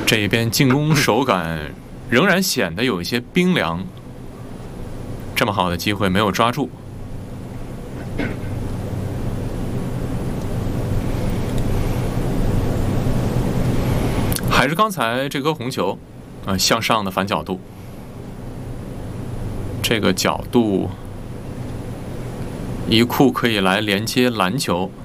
这一边进攻手感仍然显得有一些冰凉，这么好的机会没有抓住。还是刚才这颗红球，向上的反角度，这个角度一库可以来连接篮球。